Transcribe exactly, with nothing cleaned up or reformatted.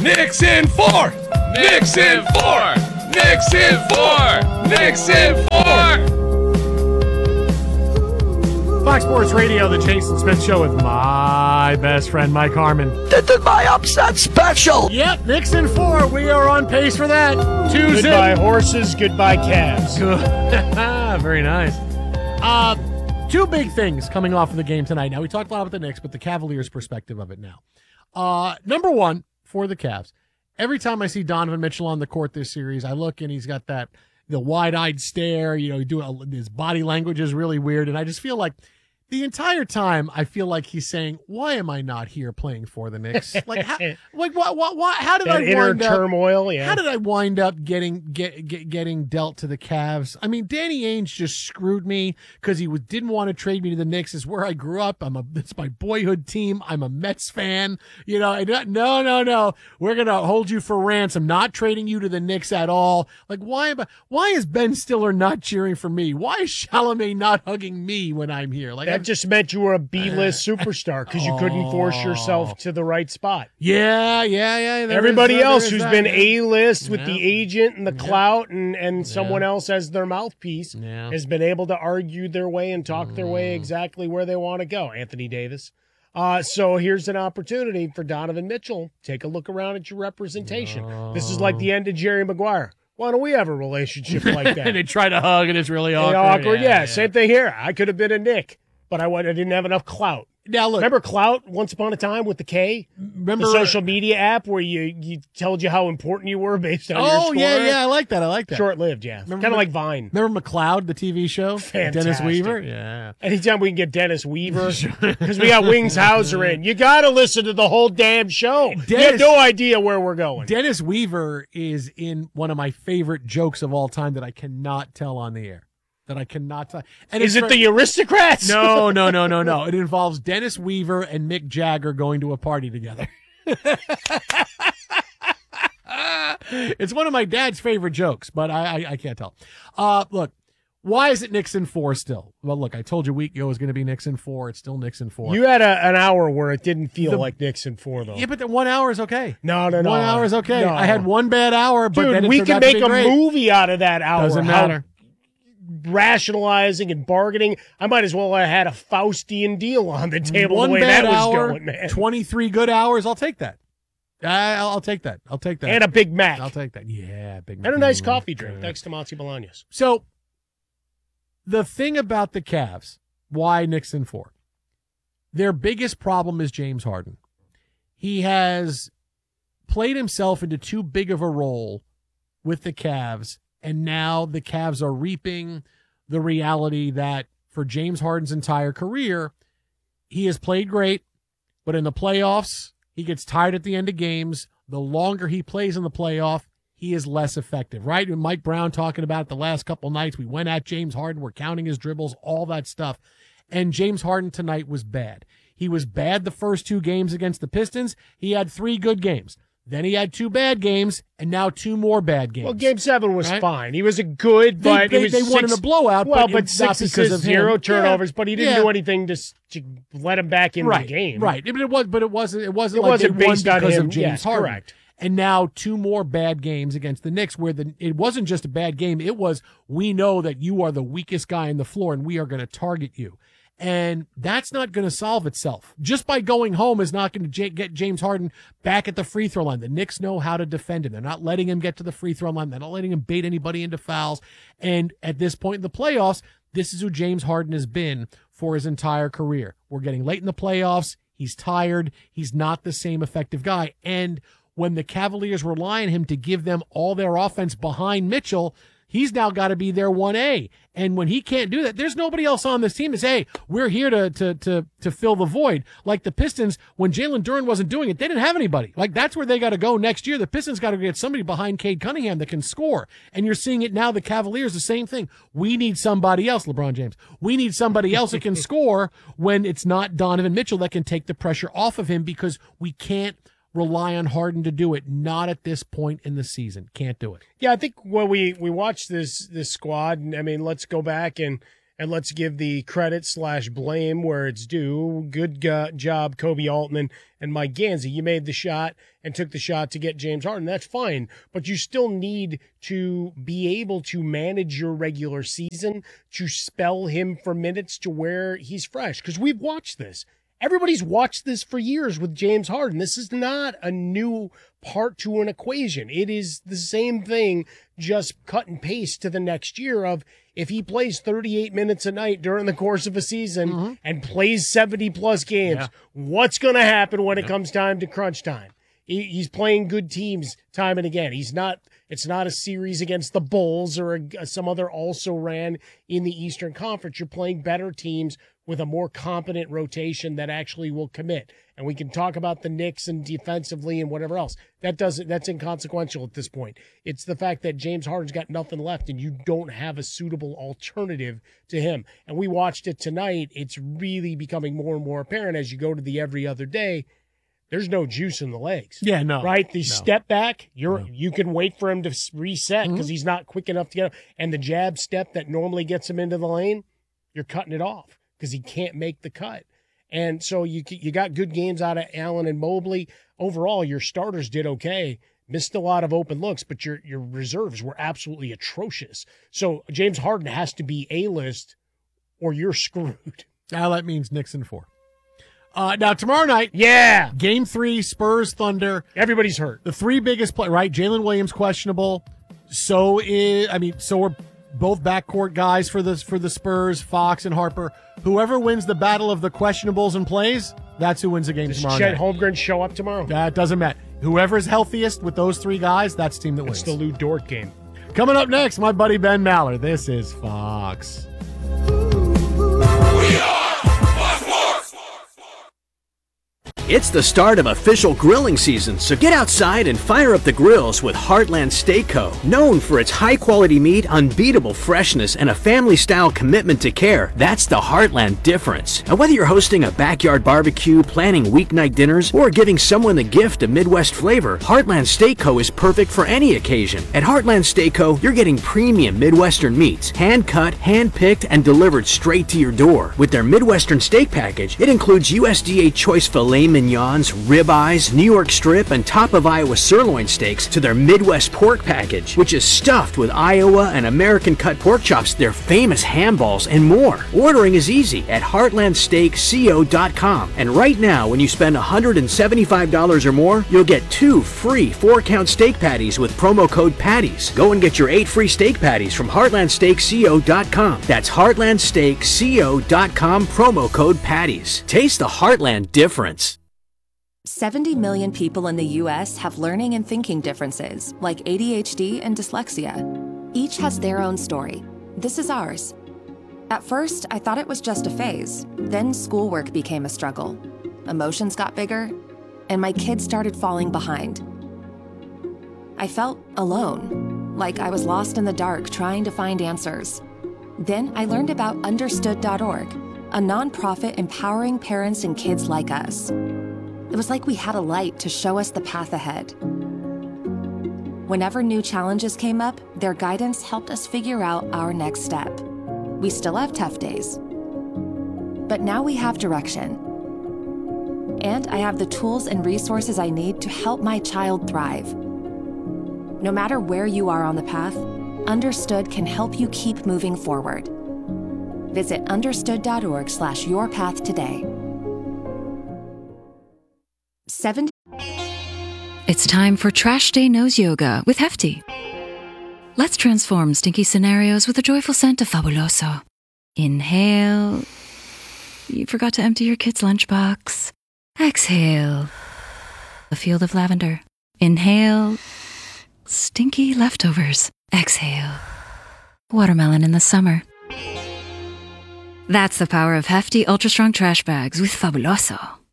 Knicks in four. Knicks in four. Knicks in four. Knicks in four. Fox Sports Radio, the Jason Smith Show with my best friend, Mike Harmon. This is my upset special. Yep, Knicks in four. We are on pace for that. Two Goodbye horses, goodbye calves. Very nice. Uh, two big things coming off of the game tonight. Now, we talked a lot about the Knicks, but the Cavaliers' perspective of it now. Uh, number one, for the Cavs, every time I see Donovan Mitchell on the court this series, I look and he's got that the wide-eyed stare. You know, he do his body language is really weird, and I just feel like the entire time, I feel like he's saying, "Why am I not here playing for the Knicks? Like, how, like, what, what, what, how did that I inner wind up, turmoil? Yeah. How did I wind up getting get, get getting dealt to the Cavs? I mean, Danny Ainge just screwed me because he was, didn't want to trade me to the Knicks. It's where I grew up. I'm a, it's my boyhood team. I'm a Mets fan. You know, I, no, no, no. We're gonna hold you for ransom. Not trading you to the Knicks at all. Like, why am I, why is Ben Stiller not cheering for me? Why is Chalamet not hugging me when I'm here? Like, that I'm, just meant you were a B-list superstar because you couldn't force yourself to the right spot. Yeah, yeah, yeah. there Everybody is, uh, else there is who's that, been yeah. A-list with Yeah. the agent and the clout and, and someone Yeah. else as their mouthpiece Yeah. has been able to argue their way and talk their way Mm. exactly where they want to go. Anthony Davis. Uh, so here's an opportunity for Donovan Mitchell. Take a look around at your representation. This is like the end of Jerry Maguire. Why don't we have a relationship like that? And they try to hug, and it's really And awkward. awkward, yeah, yeah. Same thing here. I could have been a Nick, but I, wa- I didn't have enough clout. Now look, Remember Clout once upon a time with the K? remember The social media app where you, you told you how important you were based on your Oh score? yeah, yeah, I like that. I like that. Short-lived, yeah. Kind Remember- of like Vine. Remember McLeod, the T V show? Fantastic. Dennis Weaver? Yeah. Anytime we can get Dennis Weaver, because we got Wings Hauser in. You got to listen to the whole damn show. you have Dennis- no idea where we're going. Dennis Weaver is in one of my favorite jokes of all time that I cannot tell on the air. That I cannot tell. And Is it's it for- the Aristocrats? No, no, no, no, no. It involves Dennis Weaver and Mick Jagger going to a party together. It's one of my dad's favorite jokes, but I, I, I can't tell. Uh, look, why is it Knicks in four still? Well, look, I told you a week ago it was going to be Knicks in four. It's still Knicks in four. You had a, an hour where it didn't feel The- like Nixon four, though. yeah, but the one hour is okay. No, no, no. One hour is okay. No. I had one bad hour, but Dude, then it we turned can out to make be a great. movie out of that hour. Doesn't How matter. Rationalizing and bargaining. I might as well have had a Faustian deal on the table One the way bad that was hour, going, man. twenty-three good hours. I'll take that. I, I'll take that. I'll take that. And a Big Mac. I'll take that. Yeah, Big Mac. And a nice Mm, coffee drink. yeah. Thanks to Monty Bolaños. So, the thing about the Cavs, why Knicks in four? Their biggest problem is James Harden. He has played himself into too big of a role with the Cavs, and now the Cavs are reaping the reality that for James Harden's entire career, he has played great, but in the playoffs, he gets tired at the end of games. The longer he plays in the playoff, he is less effective, right? And Mike Brown talking about it the last couple nights. We went at James Harden. We're counting his dribbles, all that stuff. And James Harden tonight was bad. He was bad the first two games against the Pistons. He had three good games. Then he had two bad games, and now two more bad games. Well, Game Seven was Right? fine. He was a good, They- but they- he was they won six, in a blowout, Well, but but it's not six because assists, of him. zero turnovers. Yeah. But he didn't Yeah. do anything to, s- to let him back into right, the game. Right, but it was, but it wasn't. It wasn't It like wasn't they won based on because him. of James Yes, Harden. correct. And now two more bad games against the Knicks, where the it wasn't just a bad game. It was, we know that you are the weakest guy on the floor, and we are going to target you. And that's not going to solve itself. Just by going home is not going to j- get James Harden back at the free throw line. The Knicks know how to defend him. They're not letting him get to the free throw line. They're not letting him bait anybody into fouls. And at this point in the playoffs, this is who James Harden has been for his entire career. We're getting late in the playoffs. He's tired. He's not the same effective guy. And when the Cavaliers rely on him to give them all their offense behind Mitchell, he's now got to be their one A. And when he can't do that, there's nobody else on this team to say, hey, we're here to to to to fill the void. Like the Pistons, when Jalen Duren wasn't doing it, they didn't have anybody. Like that's where they got to go next year. The Pistons got to get somebody behind Cade Cunningham that can score. And you're seeing it now, the Cavaliers, the same thing. We need somebody else, LeBron James. We need somebody else that can score when it's not Donovan Mitchell that can take the pressure off of him, because we can't rely on Harden to do it. Not at this point in the season. Can't do it. Yeah, I think when we, we watched this this squad, and I mean, let's go back and and let's give the credit slash blame where it's due. Good go- job, Kobe Altman and Mike Gansey. You made the shot and took the shot to get James Harden. That's fine, but you still need to be able to manage your regular season, to spell him for minutes to where he's fresh, because we've watched this. Everybody's watched this for years with James Harden. This is not a new part to an equation. It is the same thing, just cut and paste to the next year of if he plays thirty-eight minutes a night during the course of a season mm-hmm. and plays seventy plus games, yeah. what's going to happen when yeah. it comes time to crunch time? He, he's playing good teams time and again. He's not, it's not a series against the Bulls or a, some other also ran in the Eastern Conference. You're playing better teams with a more competent rotation that actually will commit. And we can talk about the Knicks and defensively and whatever else. That doesn't, that's inconsequential at this point. It's the fact that James Harden's got nothing left and you don't have a suitable alternative to him. And we watched it tonight. It's really becoming more and more apparent as you go to the every other day. There's no juice in the legs. Yeah, no. Right? The no. step back, you're no. you can wait for him to reset because mm-hmm. he's not quick enough to get up. And the jab step that normally gets him into the lane, you're cutting it off because he can't make the cut. And so you you got good games out of Allen and Mobley. Overall, your starters did okay. Missed a lot of open looks, but your your reserves were absolutely atrocious. So James Harden has to be A-list or you're screwed. Now that means Knicks in four. Uh, now, tomorrow night, yeah, game three, Spurs, Thunder. Everybody's hurt. The three biggest play, right? Jalen Williams questionable. So is, I mean, so are both backcourt guys for the, for the Spurs, Fox and Harper. Whoever wins the battle of the questionables and plays, that's who wins the game Does tomorrow Chet night. Holmgren show up tomorrow? That doesn't matter. Whoever's healthiest with those three guys, that's the team that wins. It's the Lou Dort game. Coming up next, my buddy Ben Maller. This is Fox. We are Fox Sports. It's the start of official grilling season, so get outside and fire up the grills with Heartland Steak Co. Known for its high-quality meat, unbeatable freshness, and a family-style commitment to care, that's the Heartland difference. And whether you're hosting a backyard barbecue, planning weeknight dinners, or giving someone the gift of Midwest flavor, Heartland Steak Co. is perfect for any occasion. At Heartland Steak Co., you're getting premium Midwestern meats, hand-cut, hand-picked, and delivered straight to your door. With their Midwestern steak package, it includes U S D A choice filet mignons, ribeyes, New York strip, and top of Iowa sirloin steaks to their Midwest pork package, which is stuffed with Iowa and American cut pork chops, their famous ham balls, and more. Ordering is easy at heartland steak co dot com. And right now, when you spend one hundred seventy-five dollars or more, you'll get two free four-count steak patties with promo code PATTIES. Go and get your eight free steak patties from heartland steak co dot com. That's heartland steak co dot com, promo code PATTIES. Taste the Heartland difference. seventy million people in the U S have learning and thinking differences, like A D H D and dyslexia. Each has their own story. This is ours. At first, I thought it was just a phase. Then schoolwork became a struggle. Emotions got bigger, and my kids started falling behind. I felt alone, like I was lost in the dark trying to find answers. Then I learned about understood dot org, a nonprofit empowering parents and kids like us. It was like we had a light to show us the path ahead. Whenever new challenges came up, their guidance helped us figure out our next step. We still have tough days, but now we have direction. And I have the tools and resources I need to help my child thrive. No matter where you are on the path, Understood can help you keep moving forward. Visit understood dot org slash your path today. Seven. It's time for Trash Day Nose Yoga with Hefty. Let's transform stinky scenarios with a joyful scent of Fabuloso. Inhale. You forgot to empty your kid's lunchbox. Exhale. A field of lavender. Inhale. Stinky leftovers. Exhale. Watermelon in the summer. That's the power of Hefty Ultra Strong Trash Bags with Fabuloso.